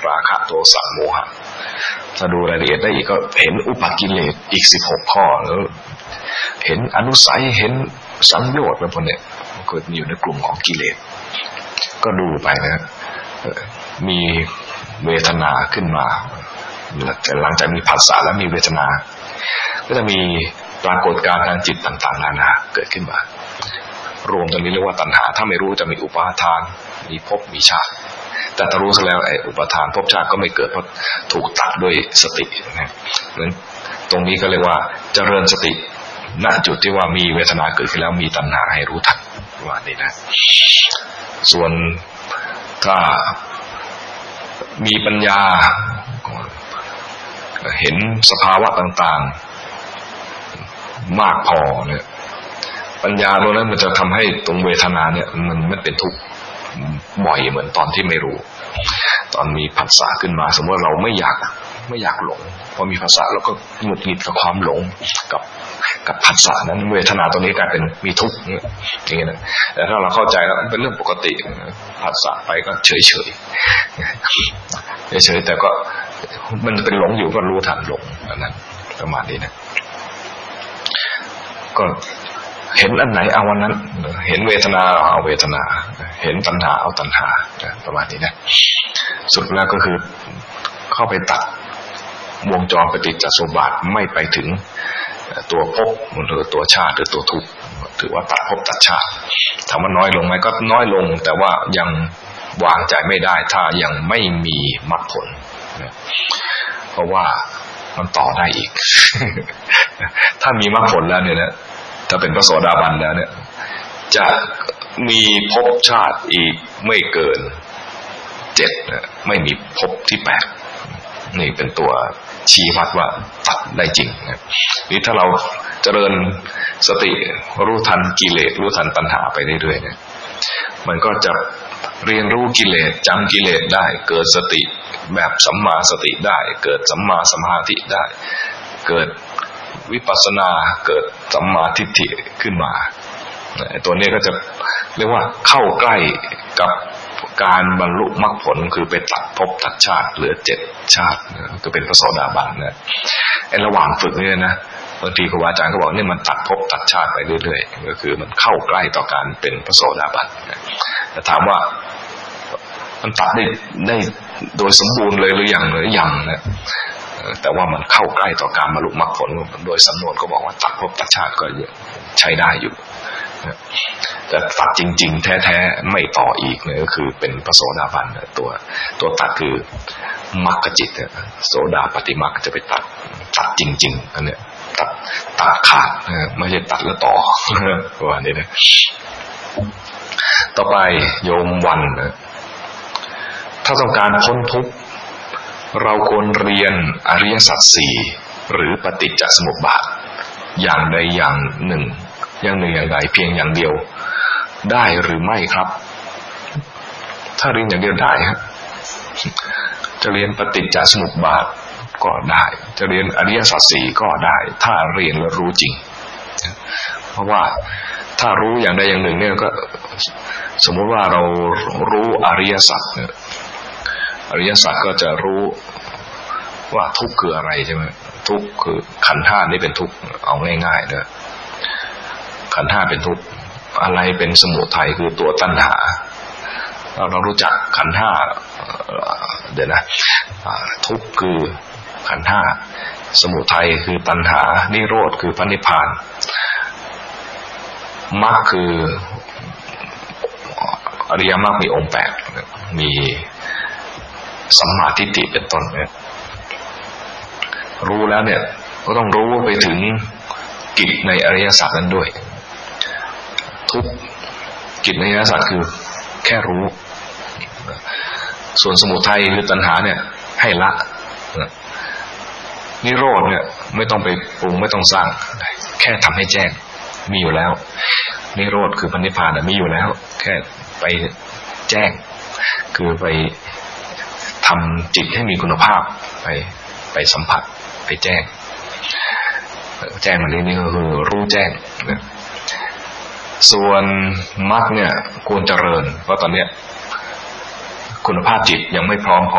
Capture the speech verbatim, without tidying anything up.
ราคะโทสะโมหะถ้าดูรายละเอียดได้อีกก็เห็นอุปกิเลสอีกสิบหกข้อแล้วเห็นอนุสัยเห็นสังโยชน์อะไรพวกนี้ก็อยู่ในกลุ่มของกิเลสก็ดูไปนะมีเวทนาขึ้นมาแต่หลังจากมีผัสสะแล้วมีเวทนาก็จะมีปรากฏการณ์ทางจิตต่างๆนานาเกิดขึ้นมารวมตรงนี้เรียกว่าตัณหาถ้าไม่รู้จะมีอุปาทานมีภพมีชาติแต่ถ้ารู้ซะแล้วไอ้อุปาทานภพชาติก็ไม่เกิดเพราะถูกตัดด้วยสตินะนั้นตรงนี้ก็เรียกว่าเจริญสติณจุดที่ว่ามีเวทนาเกิดขึ้นแล้วมีตัณหาให้รู้ทันว่านี่นะส่วนถ้ามีปัญญาเห็นสภาวะต่างๆมากพอเนี่ยปัญญาตรงนั้นมันจะทำให้ตรงเวทนาเนี่ยมันไม่เป็นทุกข์บ่อยเหมือนตอนที่ไม่รู้ตอนมีผัสสะขึ้นมาสมมติว่าเราไม่อยากไม่อยากหลงพอมีผัสสะเราก็หงุดหงิดกับความหลงกับกับผัสสะนั้นเวทนาตรงนี้กลายเป็นมีทุกข์อย่างนี้นะแต่ถ้าเราเข้าใจแล้วมันเป็นเรื่องปกติผัสสะไปก็เฉยเฉยเฉยแต่ก็มันเป็นหลงอยู่ก็รู้ทันหลงนั้นประมาณนี้นะก็เห็นอันไหนเอาวันนั้นเห็นเวทนาเอาเวทนาเห็นตัณหาเอาตัณหาประมาณนี้นะสุดแล้วก็คือเข้าไปตัดวงจรปฏิจจสมุปบาทไม่ไปถึงตัวภพหรือตัวชาติหรือตัวทุกข์ถือว่าตัดภพตัดชาติถามว่าน้อยลงไหมก็น้อยลงแต่ว่ายังวางใจไม่ได้ถ้ายังไม่มีมรรคผลเพราะว่ามันต่อได้อีก ถ้ามีมรรคผลแล้วเนี่ยนะถ้าเป็นพระโสดาบันแล้วเนี่ยจะมีภพชาติอีกไม่เกินเจ็ดไม่มีภพที่แปดนี่เป็นตัวชี้วัดว่าตัดได้จริงนะนี่ถ้าเราเจริญสติรู้ทันกิเลสรู้ทันตัณหาไปเรื่อยๆเนี่ยมันก็จะเรียนรู้กิเลสจำกิเลสได้เกิดสติแบบสัมมาสติได้เกิดสัมมาสมาธิได้เกิดวิปัสสนาเกิดสัมมาทิฏฐิขึ้นมาตัวนี้ก็จะเรียกว่าเข้าใกล้กับการบรรลุมรรคผลคือไปตัดภพตัดชาติเหลือเจ็ดชาติก็เป็นพระโสดาบันนะไอ้ระหว่างฝึกนี่นะบางทีครูบาอาจารย์ก็บอกนี่มันตัดภพตัดชาติไปเรื่อยๆก็คือมันเข้าใกล้ต่อการเป็นพระโสดาบันแต่ถามว่ามันตัดได้ได้โดยสมบูรณ์เลยหรือยังหรือยังนะแต่ว่ามันเข้าใกล้ต่อการบรรลุมรรคผลโดยสำนวนก็บอกว่าตัดภพตัดชาติก็ใช้ได้อยู่แต่ตัดจริงๆแท้ๆไม่ต่ออีกเนี่ยก็คือเป็นพระโสดาบันตัวตัวตัดคือมรรคจิตโสดาปฏิมรรคจะไปตัดตัดจริงๆอันเนี้ยตัดตัดขาดไม่ใช่ตัดแล้วต่อว่านี่นะต่อไปโยมวันถ้าต้องการพ้นทุกข์เราควรเรียนอริยสัจสี่หรือปฏิจจสมุปบาทอย่างใดอย่างหนึ่งอย่างหนึ่งอย่างใดเพียงอย่างเดียวได้หรือไม่ครับถ้าเรียนอย่างเดียวได้ครับจะเรียนปฏิจจสมุปบาทก็ได้จะเรียนอริยสัจสี่ก็ได้ถ้าเรียนแล้วรู้จริงเพราะว่าถ้ารู้อย่างใดอย่างหนึ่งเนี่ยก็สมมติว่าเรารู้อริยสัจอริยสัจก็จะรู้ว่าทุกข์คืออะไรใช่ไหมทุกข์คือขันธ์ห้านี่เป็นทุกข์เอาง่ายๆนะขันธ์ห้าเป็นทุกข์อะไรเป็นสมุทัยคือตัวตัณหาเราเรารู้จักขันธ์ห้าเดี๋ยวนะทุกข์คือขันธ์ห้าสมุทัยคือตัณหานิโรธคือพระนิพพานมรรคคืออริยมรรคมีองค์แปดมีสัมมาทิฏฐิเป็นต้นเนี่ยรู้แล้วเนี่ยก็ต้องรู้ไปถึงกิจในอริยสัจนั้นด้วยทุกกิจในอริยสัจคือแค่รู้ส่วนสมุทัยคือตัณหาเนี่ยให้ละนิโรธเนี่ยไม่ต้องไปปรุงไม่ต้องสร้างแค่ทำให้แจ้งมีอยู่แล้วนิโรธคือพระนิพพานมีอยู่แล้วแค่ไปแจ้งคือไปทำจิตให้มีคุณภาพไปไปสัมผัสไปแจ้งแจ้งมาเรื่องนี้ก็คือรู้แจ้งนะส่วนมรรคเนี่ยควรเจริญเพราะตอนเนี้ยคุณภาพจิตยังไม่พร้อมพอ